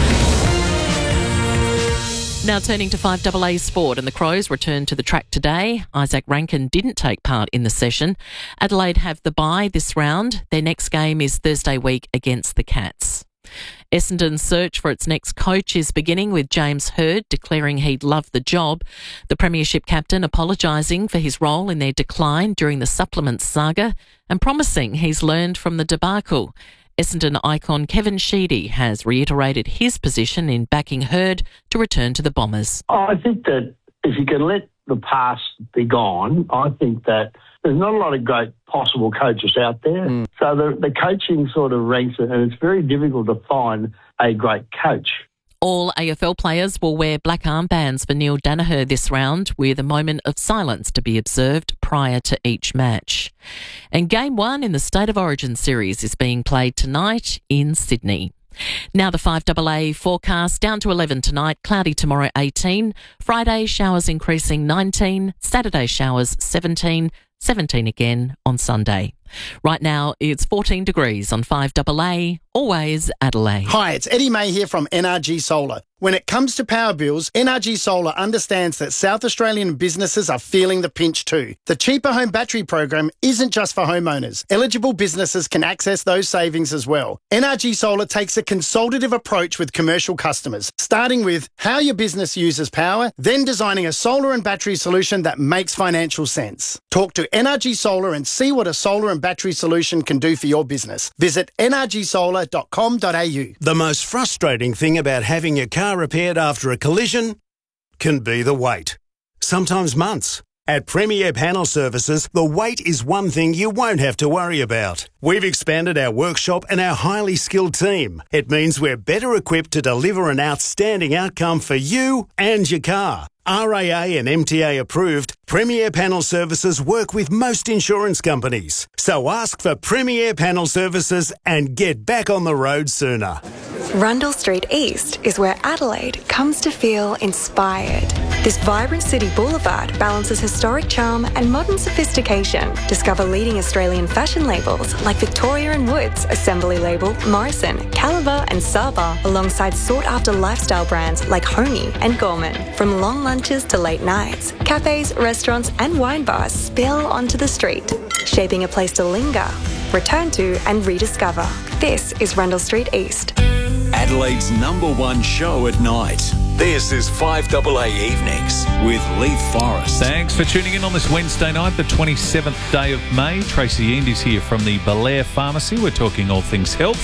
Now turning to five A A sport, and the Crows returned to the track today. Isaac Rankin didn't take part in the session. Adelaide have the bye this round. Their next game is Thursday week against the Cats. Essendon's search for its next coach is beginning, with James Hird declaring he'd love the job. The Premiership captain apologising for his role in their decline during the supplements saga and promising he's learned from the debacle. Essendon icon Kevin Sheedy has reiterated his position in backing Hird to return to the Bombers. I think that if you can let the past be gone, I think that there's not a lot of great possible coaches out there. Mm. So the, the coaching sort of ranks it, and it's very difficult to find a great coach. All A F L players will wear black armbands for Neil Danaher this round, with a moment of silence to be observed prior to each match. And Game one in the State of Origin series is being played tonight in Sydney. Now the five A A forecast: down to eleven tonight, cloudy tomorrow eighteen, Friday showers increasing nineteen, Saturday showers seventeen, seventeen again on Sunday. Right now it's fourteen degrees on five A A, always Adelaide. Hi, it's Eddie May here from N R G Solar. When it comes to power bills, N R G Solar understands that South Australian businesses are feeling the pinch too. The Cheaper Home Battery program isn't just for homeowners. Eligible businesses can access those savings as well. N R G Solar takes a consultative approach with commercial customers, starting with how your business uses power, then designing a solar and battery solution that makes financial sense. Talk to N R G Solar and see what a solar and battery solution can do for your business. Visit n r g solar dot com dot a u. The most frustrating thing about having your car repaired after a collision can be the wait. Sometimes months. At Premier Panel Services, the wait is one thing you won't have to worry about. We've expanded our workshop and our highly skilled team. It means we're better equipped to deliver an outstanding outcome for you and your car. R A A and M T A approved, Premier Panel Services work with most insurance companies. So ask for Premier Panel Services and get back on the road sooner. Rundle Street East is where Adelaide comes to feel inspired. This vibrant city boulevard balances historic charm and modern sophistication. Discover leading Australian fashion labels like Victoria and Woods, Assembly Label, Morrison, Caliber and Saba, alongside sought-after lifestyle brands like Honey and Gorman. From long lunches to late nights, cafes, restaurants and wine bars spill onto the street, shaping a place to linger, return to and rediscover. This is Rundle Street East. Adelaide's number one show at night. This is five A A Evenings with Lee Forrest. Thanks for tuning in on this Wednesday night, the twenty-seventh day of May. Tracy Endy's here from the Belair Pharmacy. We're talking all things health.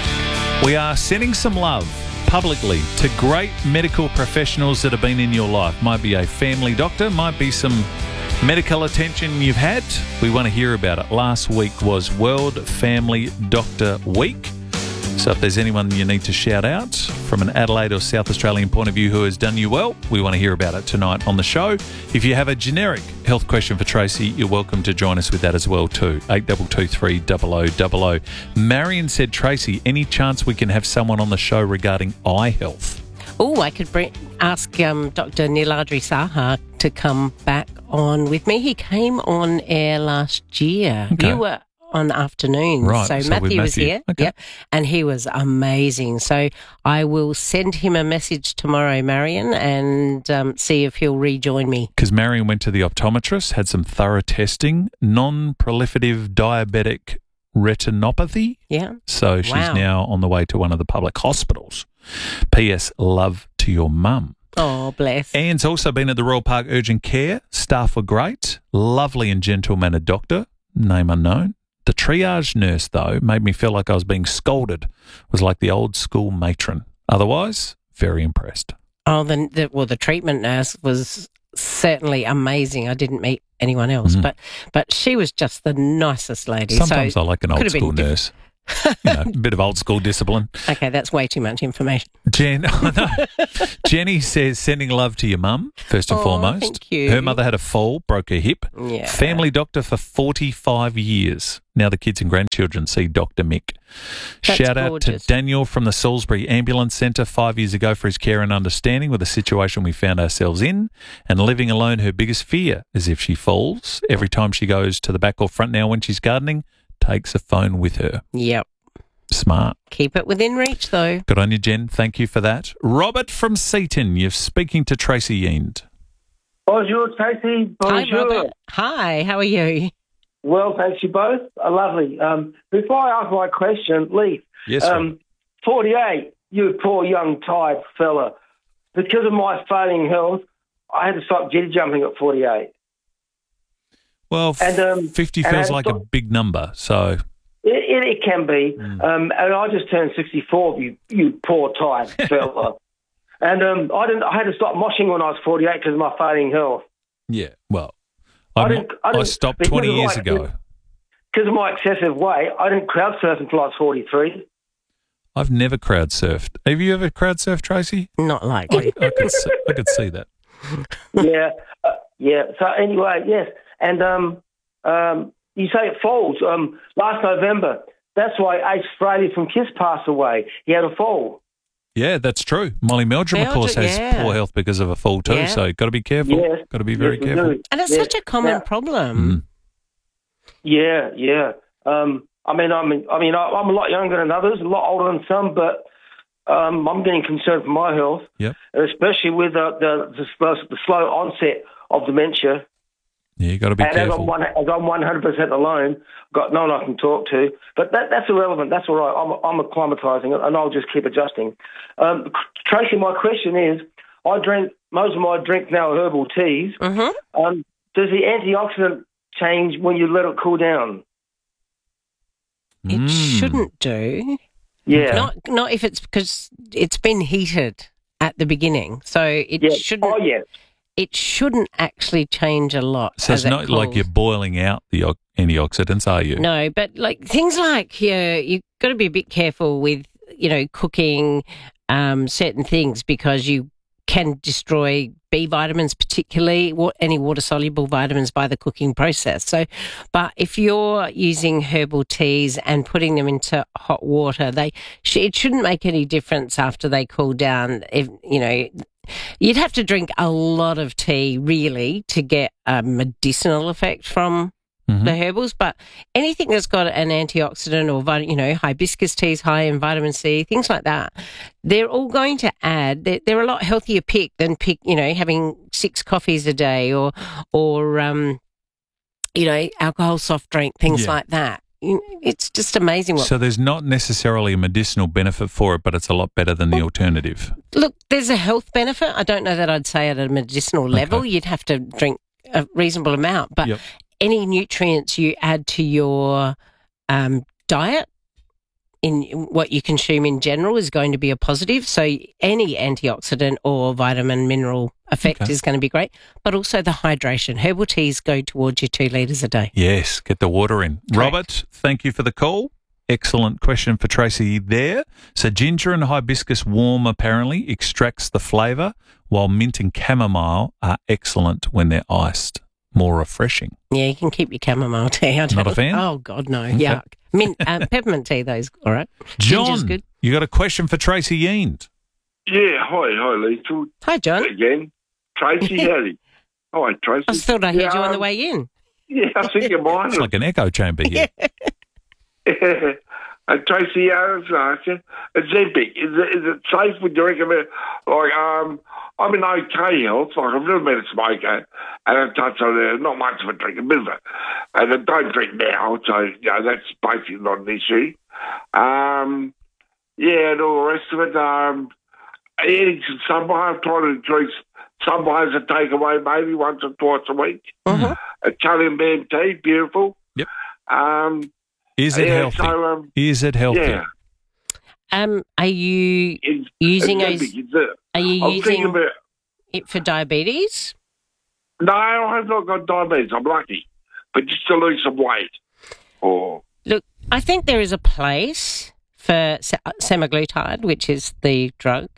We are sending some love publicly to great medical professionals that have been in your life. Might be a family doctor, might be some medical attention you've had. We want to hear about it. Last week was World Family Doctor Week. So if there's anyone you need to shout out from an Adelaide or South Australian point of view who has done you well, we want to hear about it tonight on the show. If you have a generic health question for Tracy, you're welcome to join us with that as well too. eight two two three, zero zero zero zero. Marion said, Tracy, any chance we can have someone on the show regarding eye health? Oh, I could bring, ask um, Doctor Niladri Saha to come back on with me. He came on air last year. Okay. You were on afternoons. Right, so, so Matthew, with was Matthew. here. Okay. Yep. And he was amazing. So I will send him a message tomorrow, Marion, and um, see if he'll rejoin me. Because Marion went to the optometrist, had some thorough testing, non-proliferative diabetic retinopathy. Yeah. So she's Wow. now on the way to one of the public hospitals. P S. Love to your mum. Oh, bless. Anne's also been at the Royal Park Urgent Care. Staff were great. Lovely and gentle-mannered doctor. Name unknown. The triage nurse, though, made me feel like I was being scolded. Was like the old school matron. Otherwise, very impressed. Oh, the, the well, the treatment nurse was certainly amazing. I didn't meet anyone else, Mhm. but but she was just the nicest lady. Sometimes so I like an could old have been school diff- nurse. You know, a bit of old school discipline. Okay, that's way too much information. Jen, oh no. Jenny says, sending love to your mum, first and Oh, foremost. thank you. Her mother had a fall, broke her hip. Yeah. Family doctor for forty-five years. Now the kids and grandchildren see Doctor Mick. That's Shout out gorgeous. to Daniel from the Salisbury Ambulance Centre five years ago for his care and understanding with the situation we found ourselves in. And living alone, her biggest fear is if she falls. Every time she goes to the back or front now when she's gardening, takes a phone with her. Yep. Smart. Keep it within reach, though. Good on you, Jen. Thank you for that. Robert from Seaton, you're speaking to Tracy Eend. Bonjour, Tracy. Hi, Bonjour. Robert. Hi, how are you? Well, thanks you both. Uh, lovely. Um, before I ask my question, Lee, Yes, um, forty-eight, you poor young tired fella. Because of my failing health, I had to stop jetty jumping at forty-eight. Well, f- And, um, fifty and I feels had like to a stop- big number, so It, it, it can be. Mm. Um, and I just turned sixty-four, you, you poor tired fella. And um, I didn't. I had to stop moshing when I was forty-eight because of my failing health. yeah, well, I I'm- didn't- I I didn't- stopped because twenty of years my- ago. Because of my excessive weight, I didn't crowd surf until I was forty-three. I've never crowd surfed. Have you ever crowd surfed, Tracy? Not likely. I, I, could, see, I could see that. yeah, uh, yeah. So anyway, yes, and um, um, you say it falls. Um, last November, that's why Ace Fraley from Kiss passed away. He had a fall. Yeah, that's true. Molly Meldrum, of course, Meldrum, has yeah. poor health because of a fall too, Yeah. so got to be careful. Yes. Got to be very Yes, we careful. do. And it's Yeah. such a common Now- problem. Yeah, yeah. Um, I mean, I mean, I mean, I- I'm a lot younger than others, a lot older than some, but um, I'm getting concerned for my health, Yep. especially with uh, the, the slow- the slow onset of dementia. Yeah, you got to be and as I'm, careful. one, as I'm one hundred percent alone, got no one I can talk to. But that, that's irrelevant. That's all right. I'm, I'm acclimatising it, and I'll just keep adjusting. Um, Tracy, my question is, I drink, most of my drink now are herbal teas. Mm-hmm. Um, does the antioxidant change when you let it cool down? It Mm. shouldn't do. Yeah. Not not if it's because it's been heated at the beginning, so it Yeah. shouldn't. Oh, yeah. It shouldn't actually change a lot. So it's as it not like cools. you're boiling out the o- antioxidants, are you? No, but like things like yeah, you've got to be a bit careful with you know cooking um, certain things because you can destroy B vitamins, particularly what any water soluble vitamins by the cooking process. So, but if you're using herbal teas and putting them into hot water, they sh- it shouldn't make any difference after they cool down. If you know. You'd have to drink a lot of tea, really, to get a medicinal effect from Mm-hmm. the herbals. But anything that's got an antioxidant or, vit- you know, hibiscus tea is high in vitamin C, things like that, they're all going to add. They're, they're a lot healthier pick than pick, you know, having six coffees a day or, or um, you know, alcohol soft drink, things Yeah. like that. You- It's just amazing what So there's not necessarily a medicinal benefit for it, but it's a lot better than the alternative. Look, there's a health benefit. I don't know that I'd say at a medicinal level. You'd have to drink a reasonable amount. But Yep. any nutrients you add to your um, diet, in what you consume in general, is going to be a positive. So any antioxidant or vitamin mineral effect Okay. is going to be great. But also the hydration. Herbal teas go towards your two litres a day. Yes, get the water in. Robert, thank you for the call. Excellent question for Tracy there. So ginger and hibiscus warm apparently extracts the flavour, while mint and chamomile are excellent when they're iced. More refreshing. Yeah, you can keep your chamomile tea. I don't, Not a fan? Oh, God, no. Okay. Yuck. Mint, uh, peppermint tea, those, all right. John, Ginger's good. you got a question for Tracy Eend? Yeah, hi, hi, Lethal. Hi, John. Again. Tracy, howdy. Hi, Tracy. I thought I heard yeah, you on the um, way in. Yeah, I think you're mine. It's like an echo chamber here. Yeah. Uh, Tracy, uh, let's ask you, Ozempic, is it, is it safe? Would you recommend? Like, um, I'm in okay health. Like, I've never been a smoker, and I've touched on it. Not much of a drink, a bit of it, and I don't drink now, so you know, that's basically not an issue. Um, yeah, and all the rest of it. Um, eating some Subway, I'm trying to increase Subway as a takeaway, maybe once or twice a week. Mm-hmm. Italian man tea, beautiful. Yep. Um, Is it yeah, healthy? So, um, Is it healthy? Yeah. Um, are you It's, using it's those? epic, it's Are you I'm using thinking about, it for diabetes? no, I have not got diabetes. I'm lucky, but just to lose some weight. Or Look, I think there is a place for se- semaglutide, which is the drug,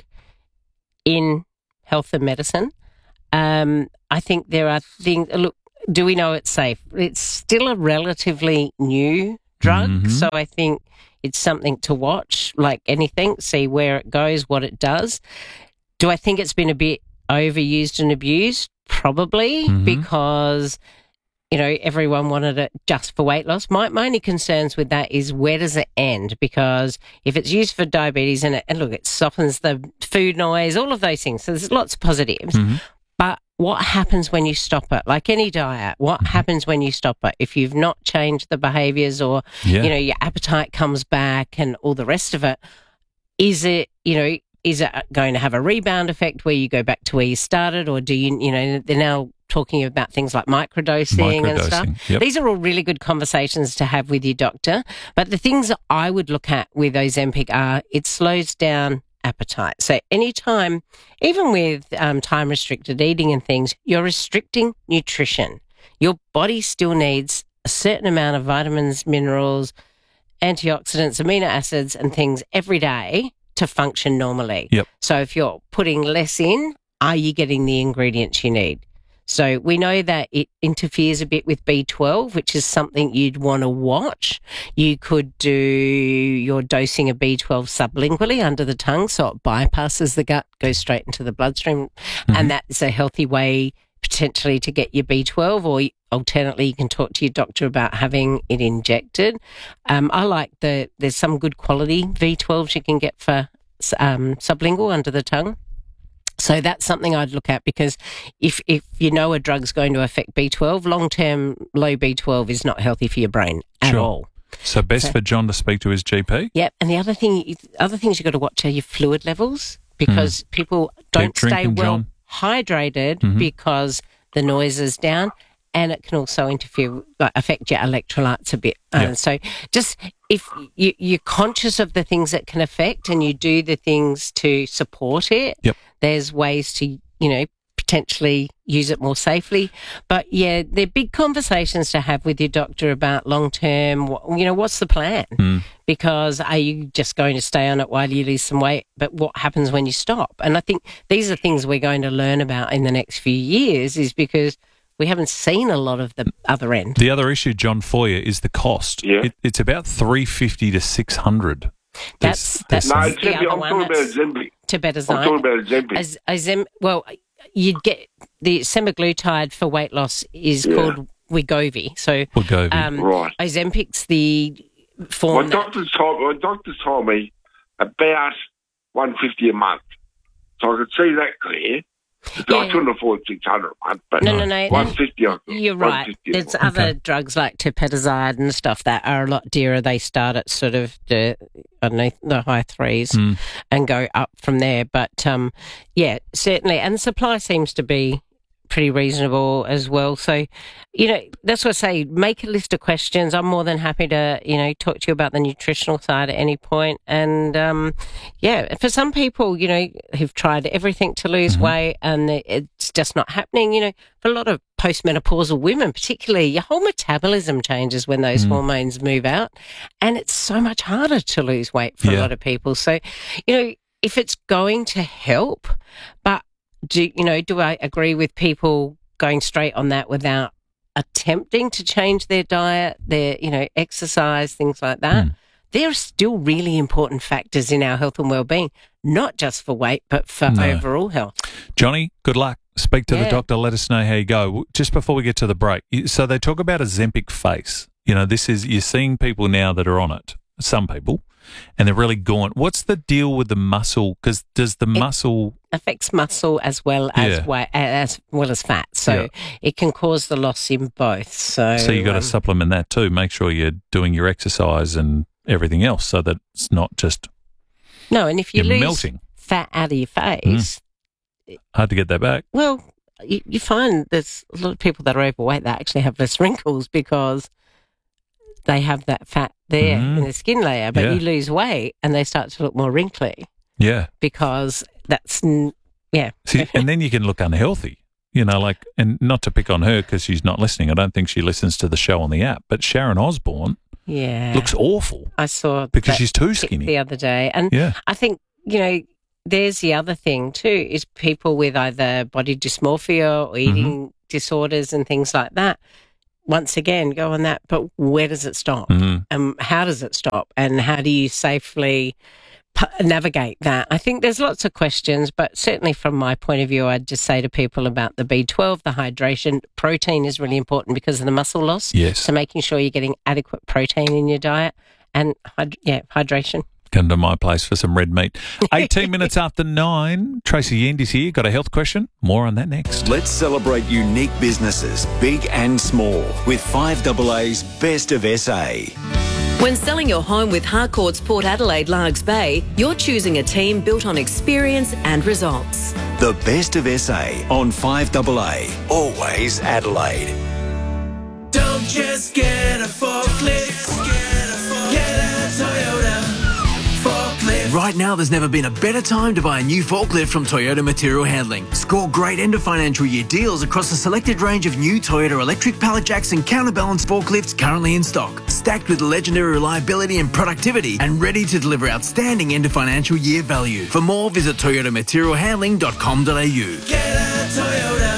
in health and medicine. Um, I think there are things. Look, do we know it's safe? It's still a relatively new drug, Mhm. so I think it's something to watch, like anything, see where it goes, what it does. Do I think it's been a bit overused and abused? Probably, Mhm. because, you know, everyone wanted it just for weight loss. My, my only concerns with that is where does it end? Because if it's used for diabetes and, it, and look, it softens the food noise, all of those things. So there's lots of positives. Mhm. But what happens when you stop it? Like any diet, what happens when you stop it? If you've not changed the behaviours or, Yeah. you know, your appetite comes back and all the rest of it, is it, you know, is it going to have a rebound effect where you go back to where you started, or do you, you know, they're now talking about things like microdosing, and stuff. Microdosing, yep. These are all really good conversations to have with your doctor. But the things that I would look at with Ozempic are it slows down appetite. So anytime, even with um, time-restricted eating and things, you're restricting nutrition. Your body still needs a certain amount of vitamins, minerals, antioxidants, amino acids and things every day to function normally. Yep. So if you're putting less in, are you getting the ingredients you need? So we know that it interferes a bit with B twelve, which is something you'd want to watch. You could do your dosing of B twelve sublingually under the tongue, so it bypasses the gut, goes straight into the bloodstream, Mm-hmm. and that's a healthy way potentially to get your B twelve, or alternately you can talk to your doctor about having it injected. Um, I like the, there's some good quality V twelves you can get for um, sublingual under the tongue. So that's something I'd look at, because if if you know a drug's going to affect B twelve, long-term low B twelve is not healthy for your brain at Sure. all. So best So- for John to speak to his G P? Yep. And the other thing, other things you've got to watch are your fluid levels, because people don't stay drinking, well John. hydrated Mhm. because the noise is down, and it can also interfere, like, affect your electrolytes a bit. Um, Yep. So just if you, you're conscious of the things that can affect and you do the things to support it, Yep. there's ways to, you know, potentially use it more safely. But yeah, they're big conversations to have with your doctor about long term, you know, what's the plan? Mm. Because are you just going to stay on it while you lose some weight? But what happens when you stop? And I think these are things we're going to learn about in the next few years, is because we haven't seen a lot of the other end. The other issue, John, for you is the cost. Yeah. It, it's about three fifty to six hundred. That's that's no, the it's Ozempic. other I'm one. talking about That's Ozempic. Tibetazine. I'm talking about Ozempic. As, as em, well, you'd get the semaglutide for weight loss is Yeah. called Wegovy. So Wegovy. um, Right. Ozempic's the My form. that- doctors told my doctors told me about one fifty a month, so I could see that clear. I Yeah. couldn't afford six hundred a month, but No, no, no, one fifty. I could. You're right. one fifty a There's month. other drugs like tepezide and stuff that are a lot dearer. They start at sort of the, I don't know, the high threes Mm. and go up from there. But um, yeah, certainly. And the supply seems to be pretty reasonable as well. So, you know, that's what I say. Make a list of questions. I'm more than happy to, you know, talk to you about the nutritional side at any point. And um, yeah, for some people, you know, who've tried everything to lose Mm-hmm. weight and it's just not happening, you know, for a lot of postmenopausal women, particularly, your whole metabolism changes when those Mm. hormones move out. And it's so much harder to lose weight for Yeah. a lot of people. So, you know, if it's going to help, but do you know, do I agree with people going straight on that without attempting to change their diet, their, you know, exercise, things like that? Mm. They're still really important factors in our health and well-being, not just for weight, but for No. overall health. Johnny, good luck. Speak to the Yeah. doctor. Let us know how you go. Just before we get to the break, so they talk about Ozempic face. You know, this is, you're seeing people now that are on it. some people, and they're really gaunt. What's the deal with the muscle? Because does the It muscle affects muscle as well as Yeah. weight, as well as fat, so Yeah. it can cause the loss in both. So, So you got to um, supplement that too. Make sure you're doing your exercise and everything else, so that it's not just no, and if you you're lose melting. fat out of your face, Hard to get that back. well, you, you find there's a lot of people that are overweight that actually have less wrinkles because they have that fat there Mm. in the skin layer. But Yeah. you lose weight and they start to look more wrinkly Yeah. because that's n- yeah. See, and then you can look unhealthy. You know, like, and not to pick on her because she's not listening. I don't think she listens to the show on the app. But Sharon Osbourne Yeah. looks awful. I saw Because that she's too pic skinny. the other day, and Yeah. I think you know there's the other thing too is people with either body dysmorphia or eating Mm-hmm. disorders and things like that. Once again, go on that, but where does it stop? Mhm. Um, how does it stop? And how do you safely p- navigate that? I think there's lots of questions, but certainly from my point of view, I'd just say to people about the B twelve, the hydration. Protein is really important because of the muscle loss. Yes. So making sure you're getting adequate protein in your diet and, hyd- yeah, hydration. Come to my place for some red meat. eighteen minutes after nine. Tracy Yandy's here. Got a health question? More on that next. Let's celebrate unique businesses, big and small, with five A A's Best of S A. When selling your home with Harcourt's Port Adelaide Largs Bay, you're choosing a team built on experience and results. The Best of S A on five A A. Always Adelaide. Don't just get a forklift, get a Toyota forklift. Right now, there's never been a better time to buy a new forklift from Toyota Material Handling. Score great end of financial year deals across a selected range of new Toyota electric pallet jacks and counterbalance forklifts currently in stock, stacked with legendary reliability and productivity, and ready to deliver outstanding end of financial year value. For more, visit toyota material handling dot com dot a u. Get a Toyota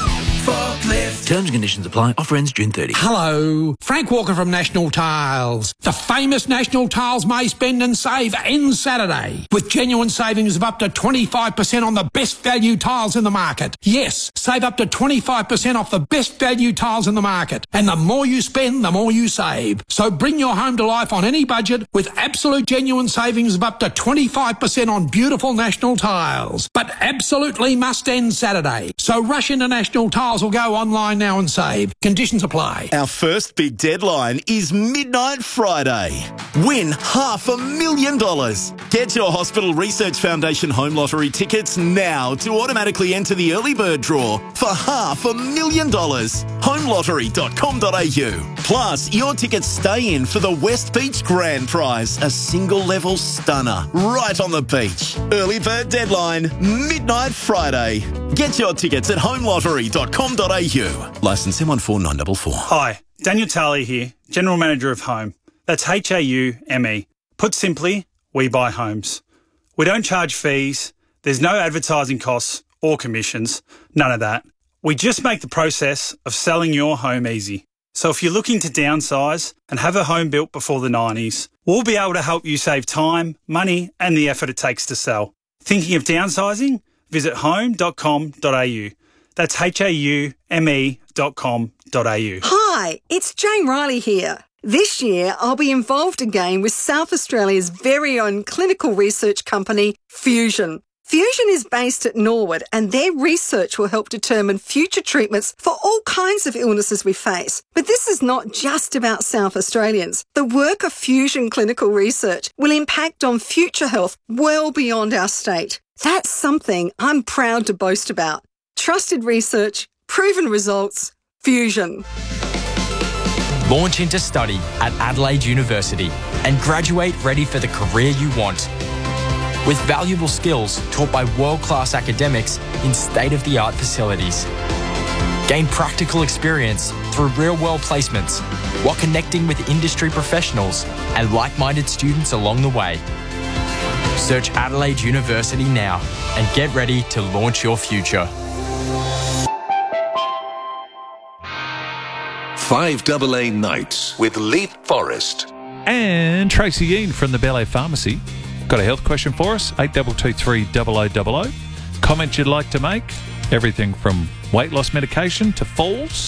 forklift. Terms and conditions apply. Offer ends June thirtieth. Hello, Frank Walker from National Tiles. The famous National Tiles May Spend and Save ends Saturday with genuine savings of up to twenty-five percent on the best value tiles in the market. Yes, save up to twenty-five percent off the best value tiles in the market. And the more you spend, the more you save. So bring your home to life on any budget with absolute genuine savings of up to twenty-five percent on beautiful National Tiles. But absolutely must end Saturday. So rush into National Tiles or go online now and save. Conditions apply. Our first big deadline is Midnight Friday. Win half a million dollars. Get your Hospital Research Foundation Home Lottery tickets now to automatically enter the early bird draw for half a million dollars. home lottery dot com dot a u. Plus, your tickets stay in for the West Beach Grand Prize, a single level stunner right on the beach. Early bird deadline, Midnight Friday. Get your tickets at home lottery dot com dot a u. Licence M one four nine four four. Hi, Daniel Talley here, General Manager of Home. That's H A U M E. Put simply, we buy homes. We don't charge fees, there's no advertising costs or commissions, none of that. We just make the process of selling your home easy. So if you're looking to downsize and have a home built before the nineties, we'll be able to help you save time, money and the effort it takes to sell. Thinking of downsizing? Visit home dot com dot a u. That's H A U M E dot com dot a u. Hi, it's Jane Riley here. This year, I'll be involved again with South Australia's very own clinical research company, Fusion. Fusion is based at Norwood and their research will help determine future treatments for all kinds of illnesses we face. But this is not just about South Australians. The work of Fusion Clinical Research will impact on future health well beyond our state. That's something I'm proud to boast about. Trusted research, proven results, Fusion. Launch into study at Adelaide University and graduate ready for the career you want. With valuable skills taught by world-class academics in state-of-the-art facilities. Gain practical experience through real-world placements while connecting with industry professionals and like-minded students along the way. Search Adelaide University now and get ready to launch your future. five A A Nights with Leaf Forest. And Tracy Yeen from the Ballet Pharmacy. Got a health question for us? eight two two three double oh double oh. Comment you'd like to make? Everything from weight loss medication to falls.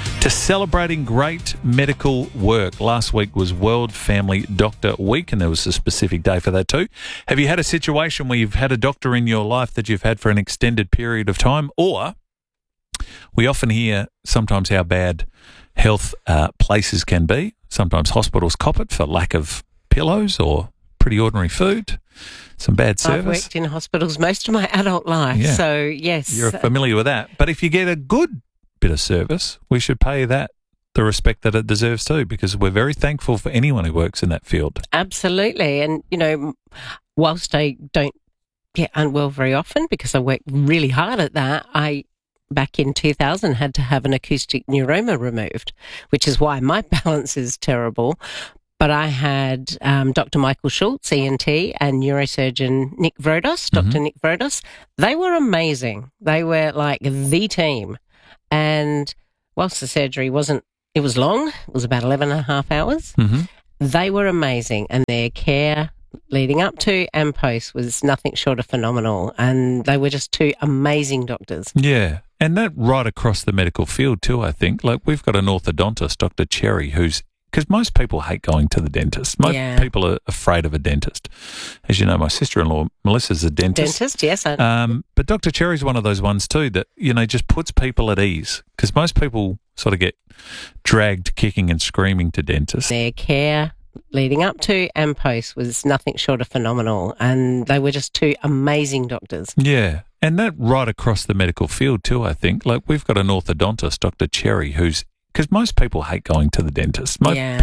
to celebrating great medical work. Last week was World Family Doctor Week, and there was a specific day for that too. Have you had a situation where you've had a doctor in your life that you've had for an extended period of time? Or we often hear sometimes how bad health uh, places can be. Sometimes hospitals cop it for lack of pillows or pretty ordinary food, some bad service. I've worked in hospitals most of my adult life, Yeah. so yes. You're familiar with that. But if you get a good bit of service, we should pay that the respect that it deserves too, because we're very thankful for anyone who works in that field. Absolutely. And, you know, whilst I don't get unwell very often because I work really hard at that, I, back in two thousand, had to have an acoustic neuroma removed, which is why my balance is terrible. But I had um, Doctor Michael Schultz, E N T, and neurosurgeon Nick Vrodos, Doctor Mm-hmm. Nick Vrodos. They were amazing. They were like the team. And whilst the surgery wasn't, it was long, it was about eleven and a half hours, Mm-hmm. they were amazing. And their care leading up to and post was nothing short of phenomenal. And they were just two amazing doctors. Yeah. And that right across the medical field too, I think. Like we've got an orthodontist, Doctor Cherry, who's, because most people hate going to the dentist. Most Yeah. people are afraid of a dentist. As you know, my sister-in-law, Melissa's a dentist. Dentist, yes. I, Um, but Doctor Cherry's one of those ones too that, you know, just puts people at ease, because most people sort of get dragged kicking and screaming to dentists. Their care leading up to and post was nothing short of phenomenal. And they were just two amazing doctors. Yeah. And that right across the medical field too, I think. Like we've got an orthodontist, Doctor Cherry, who's, because most people hate going to the dentist. Most Yeah.